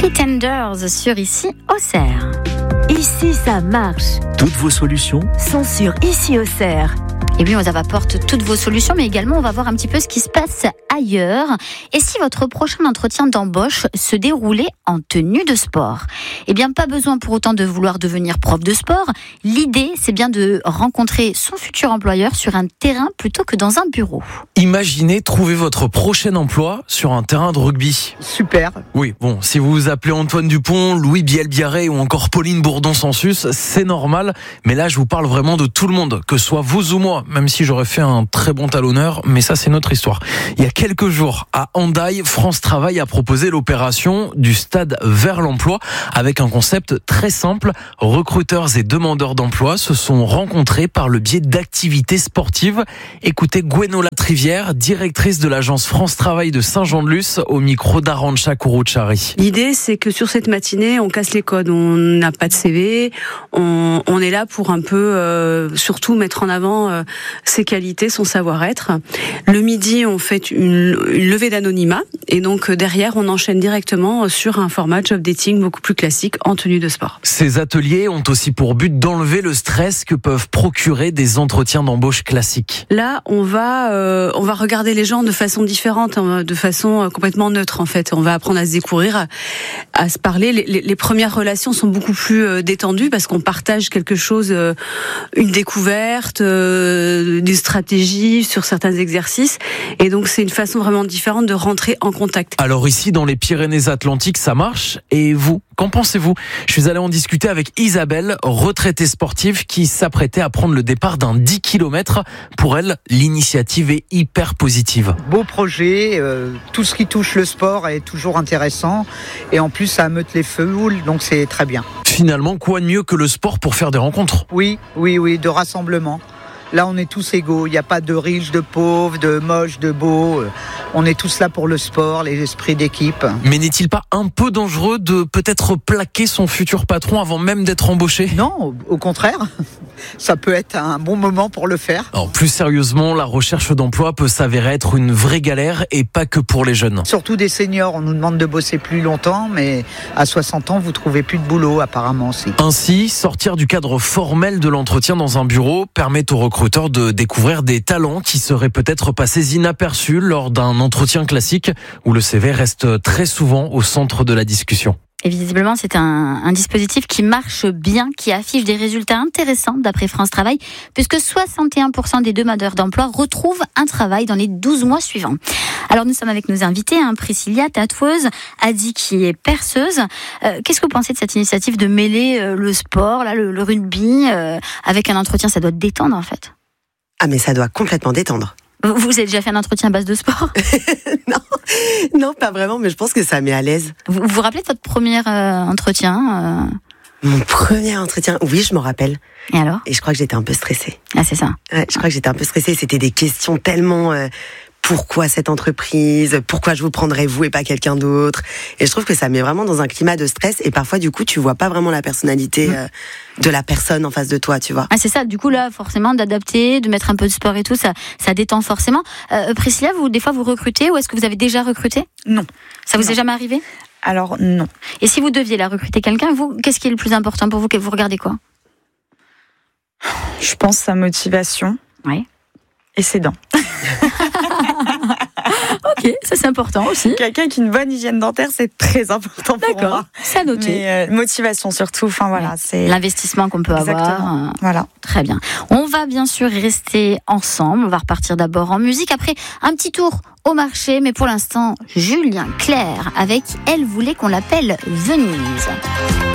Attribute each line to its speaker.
Speaker 1: Pretenders sur Ici Auxerre.
Speaker 2: Ici, ça marche.
Speaker 3: Toutes vos solutions
Speaker 2: Sont sur Ici Auxerre.
Speaker 1: Et bien, on va apporter toutes vos solutions, mais également, on va voir un petit peu ce qui se passe ailleurs. Et si votre prochain entretien d'embauche se déroulait en tenue de sport? Eh bien, pas besoin pour autant de vouloir devenir prof de sport. L'idée, c'est bien de rencontrer son futur employeur sur un terrain plutôt que dans un bureau.
Speaker 4: Imaginez trouver votre prochain emploi sur un terrain de rugby.
Speaker 5: Super.
Speaker 4: Oui, bon, si vous vous appelez Antoine Dupont, Louis Biel-Biarré ou encore Pauline Bourdon-Sansus, c'est normal. Mais là, je vous parle vraiment de tout le monde, que ce soit vous ou moi, même si j'aurais fait un très bon talonneur, mais ça, c'est notre histoire. Il y a quelques jours, à Hendaye, France Travail a proposé l'opération du stade vers l'emploi avec un concept très simple. Recruteurs et demandeurs d'emploi se sont rencontrés par le biais d'activités sportives. Écoutez Gwenola Trivière, directrice de l'agence France Travail de Saint-Jean-de-Luz, au micro d'Arantxa Kourouchari.
Speaker 6: L'idée, c'est que sur cette matinée, on casse les codes. On n'a pas de CV. On est là pour un peu, surtout mettre en avant ses qualités, son savoir-être. Le midi, on fait une levée d'anonymat. Et donc, derrière, on enchaîne directement sur un format job dating beaucoup plus classique en tenue de sport.
Speaker 4: Ces ateliers ont aussi pour but d'enlever le stress que peuvent procurer des entretiens d'embauche classiques.
Speaker 6: Là, on va regarder les gens de façon différente, de façon complètement neutre, en fait. On va apprendre à se découvrir, à se parler. Les premières relations sont beaucoup plus détendues parce qu'on partage quelque chose, une découverte, des stratégies sur certains exercices. Et donc, c'est une façon vraiment différente de rentrer en contact.
Speaker 4: Alors ici, dans les Pyrénées-Atlantiques, ça marche. Et vous, qu'en pensez-vous? Je suis allé en discuter avec Isabelle, retraitée sportive, qui s'apprêtait à prendre le départ d'un 10 km. Pour elle, l'initiative est hyper positive.
Speaker 5: Beau projet, tout ce qui touche le sport est toujours intéressant. Et en plus, ça ameute les foules, donc c'est très bien.
Speaker 4: Finalement, quoi de mieux que le sport pour faire des rencontres?
Speaker 5: Oui, de rassemblement. Là, on est tous égaux. Il n'y a pas de riches, de pauvres, de moches, de beaux. On est tous là pour le sport, les esprits d'équipe.
Speaker 4: Mais n'est-il pas un peu dangereux de peut-être plaquer son futur patron avant même d'être embauché?
Speaker 5: Non, au contraire. Ça peut être un bon moment pour le faire.
Speaker 4: Alors, plus sérieusement, la recherche d'emploi peut s'avérer être une vraie galère et pas que pour les jeunes.
Speaker 5: Surtout des seniors. On nous demande de bosser plus longtemps, mais à 60 ans, vous trouvez plus de boulot, apparemment aussi.
Speaker 4: Ainsi, sortir du cadre formel de l'entretien dans un bureau permet aux recruteurs de découvrir des talents qui seraient peut-être passés inaperçus lors d'un entretien classique où le CV reste très souvent au centre de la discussion.
Speaker 1: Et visiblement, c'est un dispositif qui marche bien, qui affiche des résultats intéressants d'après France Travail, puisque 61% des demandeurs d'emploi retrouvent un travail dans les 12 mois suivants. Alors, nous sommes avec nos invités, Priscilla, tatoueuse, Adi qui est perceuse. Qu'est-ce que vous pensez de cette initiative de mêler le sport, là, le rugby, avec un entretien? Ça doit détendre, en fait.
Speaker 7: Ah, mais ça doit complètement détendre.
Speaker 1: Vous avez déjà fait un entretien à base de sport?
Speaker 7: Non, pas vraiment, mais je pense que ça met à l'aise.
Speaker 1: Vous vous rappelez de votre premier entretien
Speaker 7: Mon premier entretien, oui, je m'en rappelle.
Speaker 1: Et alors?
Speaker 7: Et je crois que j'étais un peu stressée.
Speaker 1: Ah, c'est ça.
Speaker 7: Ouais, je crois que j'étais un peu stressée. C'était des questions tellement... pourquoi cette entreprise? Pourquoi je vous prendrais vous et pas quelqu'un d'autre? Et je trouve que ça met vraiment dans un climat de stress. Et parfois, du coup, tu vois pas vraiment la personnalité de la personne en face de toi, tu vois.
Speaker 1: Ah, c'est ça. Du coup, là, forcément, d'adapter, de mettre un peu de sport et tout, ça détend forcément. Priscilla, des fois, vous recrutez ou est-ce que vous avez déjà recruté?
Speaker 8: Non.
Speaker 1: Ça vous est jamais arrivé?
Speaker 8: Alors, non.
Speaker 1: Et si vous deviez la recruter quelqu'un, vous, qu'est-ce qui est le plus important pour vous? Vous regardez quoi?
Speaker 8: Je pense sa motivation.
Speaker 1: Oui.
Speaker 8: Et ses dents.
Speaker 1: Ok, ça c'est important aussi.
Speaker 8: Quelqu'un qui a une bonne hygiène dentaire, c'est très important pour moi.
Speaker 1: D'accord, ça noté.
Speaker 8: Mais motivation surtout, enfin voilà, c'est
Speaker 1: l'investissement qu'on peut avoir.
Speaker 8: Voilà.
Speaker 1: Très bien. On va bien sûr rester ensemble. On va repartir d'abord en musique. Après, un petit tour au marché. Mais pour l'instant, Julien Clerc avec Elle voulait qu'on l'appelle Venise.